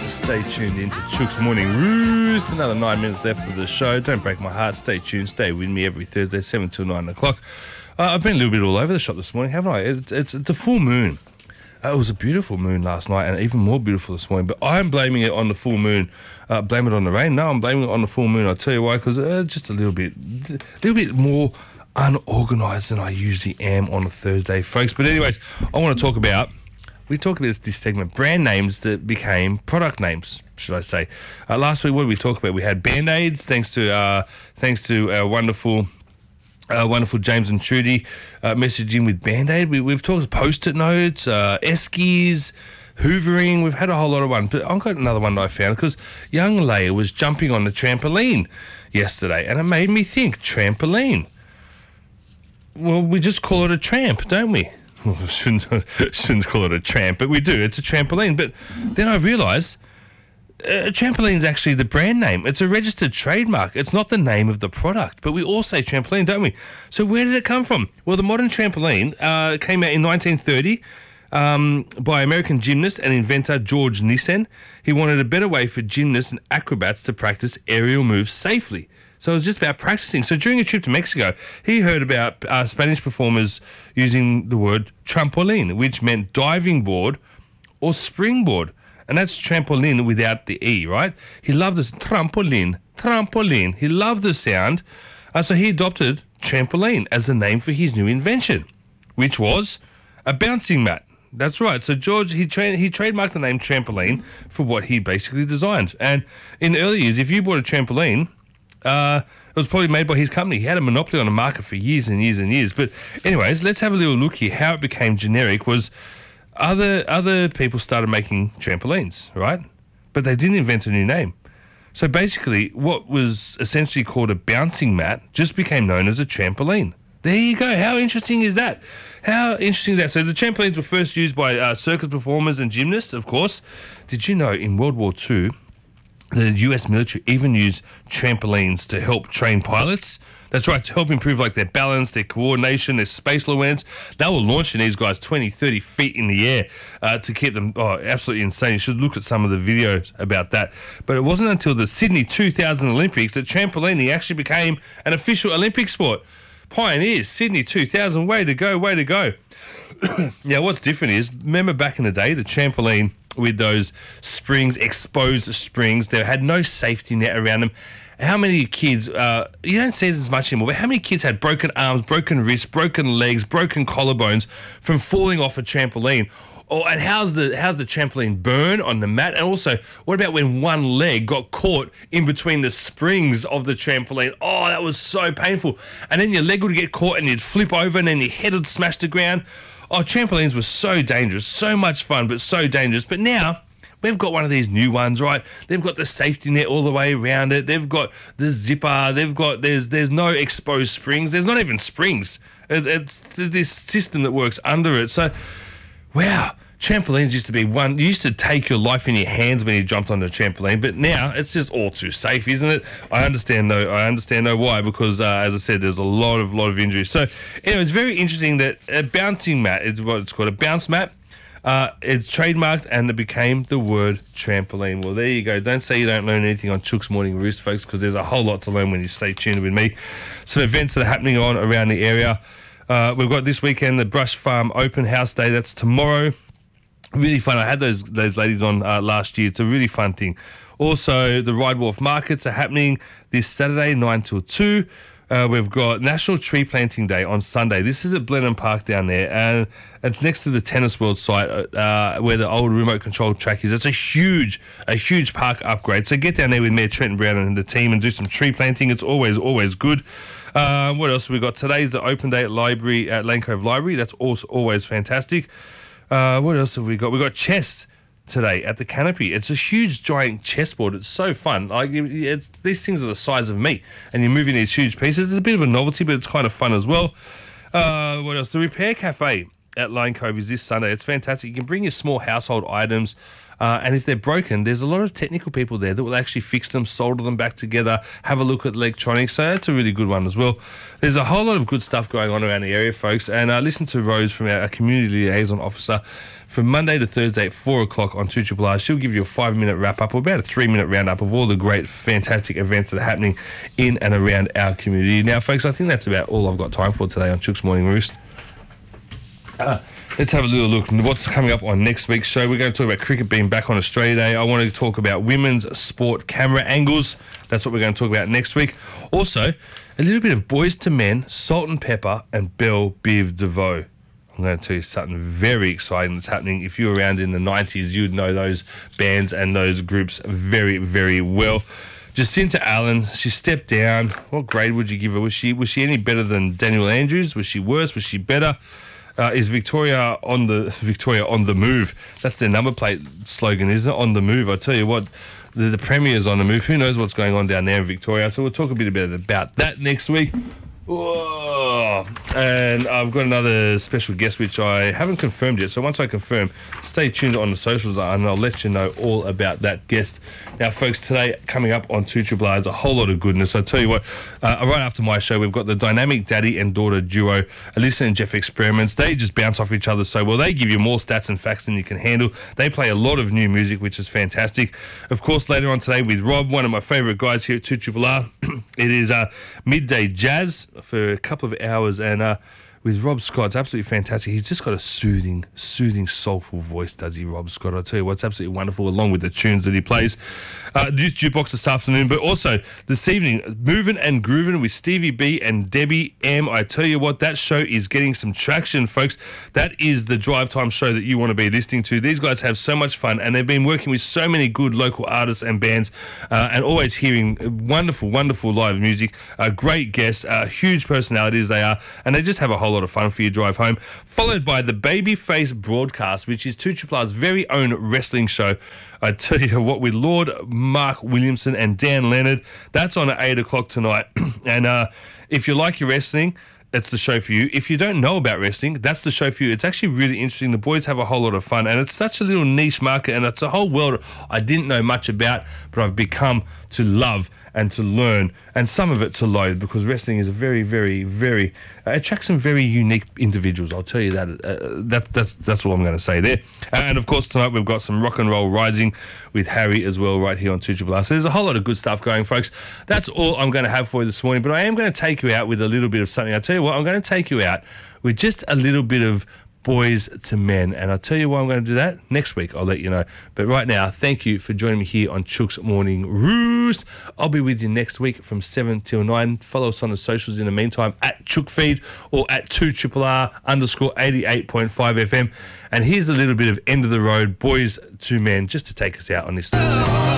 Stay tuned into Chook's Morning Roost. Another 9 minutes left of the show. Don't break my heart. Stay tuned. Stay with me every Thursday, 7 till 9 o'clock. I've been a little bit all over the shop this morning, haven't I? It's the full moon. It was a beautiful moon last night and even more beautiful this morning. But I'm blaming it on the full moon. Blame it on the rain? No, I'm blaming it on the full moon. I'll tell you why. Because just a little bit more unorganised than I usually am on a Thursday, folks. But anyways, I want to talk about... We talk about this segment, brand names that became product names, should I say. Last week, what did we talk about? We had Band-Aids, thanks to our wonderful James and Trudy messaging with Band-Aid. We've talked Post-it notes, Eskies, hoovering. We've had a whole lot of ones. But I've got another one that I found because young Leia was jumping on the trampoline yesterday, and it made me think, trampoline. Well, we just call it a tramp, don't we? Well, shouldn't call it a tramp, but we do. It's a trampoline. But then I realised a trampoline is actually the brand name. It's a registered trademark. It's not the name of the product. But we all say trampoline, don't we? So where did it come from? Well, the modern trampoline came out in 1930 by American gymnast and inventor George Nissen. He wanted a better way for gymnasts and acrobats to practice aerial moves safely. So it was just about practicing. So during a trip to Mexico, he heard about Spanish performers using the word trampoline, which meant diving board or springboard. And that's trampoline without the E, right? He loved this trampoline. He loved the sound. So he adopted trampoline as the name for his new invention, which was a bouncing mat. That's right. So George, he trademarked the name trampoline for what he basically designed. And in the early years, if you bought a trampoline... it was probably made by his company. He had a monopoly on the market for years and years and years. But anyways, let's have a little look here. How it became generic was other people started making trampolines, right? But they didn't invent a new name. So basically, what was essentially called a bouncing mat just became known as a trampoline. There you go. How interesting is that? So the trampolines were first used by circus performers and gymnasts, of course. Did you know in World War II, the US military even used trampolines to help train pilots? That's right, to help improve their balance, their coordination, their spatial awareness. They were launching these guys 20, 30 feet in the air to keep them absolutely insane. You should look at some of the videos about that. But it wasn't until the Sydney 2000 Olympics that trampolining actually became an official Olympic sport. Pioneers, Sydney 2000, way to go. Now, what's different is, remember back in the day, the trampoline with those springs, exposed springs, they had no safety net around them. How many kids, you don't see it as much anymore, but how many kids had broken arms, broken wrists, broken legs, broken collarbones from falling off a trampoline? And how's the trampoline burn on the mat? And also, what about when one leg got caught in between the springs of the trampoline? Oh, that was so painful. And then your leg would get caught and you'd flip over and then your head would smash the ground. Oh, trampolines were so dangerous, so much fun, but so dangerous. But now, we've got one of these new ones, right? They've got the safety net all the way around it. They've got the zipper. There's no exposed springs. There's not even springs. It's this system that works under it. So, wow. Trampolines used to be one. You used to take your life in your hands when you jumped on a trampoline, but now it's just all too safe, isn't it? I understand though why, because as I said, there's a lot of injuries. So anyway, it's very interesting that a bouncing mat is what it's called, a bounce mat. It's trademarked and it became the word trampoline. Well, there you go. Don't say you don't learn anything on Chook's Morning Roost, folks, because there's a whole lot to learn when you stay tuned with me. Some events that are happening around the area. We've got this weekend the Brush Farm Open House Day. That's tomorrow. Really fun. I had those ladies on last year. It's a really fun thing. Also, the Ride Wharf Markets are happening this Saturday, 9 till 2. We've got National Tree Planting Day on Sunday. This is at Blenheim Park down there, and it's next to the Tennis World site where the old remote control track is. It's a huge park upgrade. So get down there with Mayor Trenton Brown and the team and do some tree planting. It's always good. What else have we got? Today's the open day at Lane Cove Library. That's also always fantastic. What else have we got? We got chess today at the Canopy. It's a huge, giant chessboard. It's so fun. These things are the size of me, and you're moving these huge pieces. It's a bit of a novelty, but it's kind of fun as well. What else? The Repair Cafe at Lane Cove is this Sunday. It's fantastic. You can bring your small household items, and if they're broken, there's a lot of technical people there that will actually fix them, solder them back together, have a look at electronics. So that's a really good one as well. There's a whole lot of good stuff going on around the area, folks. And listen to Rose from our community liaison officer from Monday to Thursday at 4 o'clock on 2RRR. She'll give you a 5-minute wrap-up or about a 3-minute roundup of all the great, fantastic events that are happening in and around our community. Now, folks, I think that's about all I've got time for today on Chook's Morning Roost. Let's have a little look at what's coming up on next week's show. We're going to talk about cricket being back on Australia Day. I want to talk about women's sport camera angles. That's what we're going to talk about next week. Also, a little bit of Boys to Men, Salt and Pepper, and Belle Biv DeVoe. I'm going to tell you something very exciting that's happening. If you were around in the 90s, you'd know those bands and those groups very, very well. Jacinta Allen, she stepped down. What grade would you give her? Was she any better than Daniel Andrews? Was she worse? Was she better? Is Victoria on the move? That's their number plate slogan, isn't it? On the move. I tell you what, the Premier's on the move. Who knows what's going on down there in Victoria? So we'll talk a bit about that next week. Whoa. And I've got another special guest which I haven't confirmed yet, so once I confirm, stay tuned on the socials and I'll let you know all about that guest. Now folks, today coming up on 2RRR is a whole lot of goodness. I tell you what, right after my show we've got the dynamic daddy and daughter duo Alyssa and Jeff Experiments. They just bounce off each other so well. They give you more stats and facts than you can handle. They play a lot of new music, which is fantastic. Of course, later on today with Rob, one of my favourite guys here at 2RRR, it is midday jazz for a couple of hours, and with Rob Scott, it's absolutely fantastic. He's just got a soothing, soulful voice, does he, Rob Scott? I tell you what, it's absolutely wonderful, along with the tunes that he plays. Youth Jukebox this afternoon, but also this evening, Movin' and Groovin' with Stevie B and Debbie M. I tell you what, that show is getting some traction, folks. That is the drive time show that you want to be listening to. These guys have so much fun, and they've been working with so many good local artists and bands, and always hearing wonderful live music. Great guests, huge personalities they are, and they just have a whole lot of fun for your drive home. Followed by the Babyface Broadcast, which is 2RRR's very own wrestling show. I tell you what, with Lord Mark Williamson and Dan Leonard, that's on at 8 o'clock tonight. And if you like your wrestling, it's the show for you. If you don't know about wrestling, that's the show for you. It's actually really interesting. The boys have a whole lot of fun, and it's such a little niche market, and it's a whole world I didn't know much about, but I've become to love and to learn, and some of it to loathe, because wrestling is a very attracts some very unique individuals. I'll tell you that. That's all I'm going to say there. And of course tonight we've got some Rock and Roll Rising with Harry as well, right here on 2RRR. So there's a whole lot of good stuff going, folks. That's all I'm going to have for you this morning, but I am going to take you out with a little bit of something. I tell you what, I'm going to take you out with just a little bit of Boys to Men, and I'll tell you why I'm going to do that next week. I'll let you know. But right now, thank you for joining me here on Chook's Morning Roost. I'll be with you next week from 7 till 9. Follow us on the socials in the meantime at Chookfeed or at 2RRR_88.5 FM. And here's a little bit of End of the Road, Boys to Men, just to take us out on this.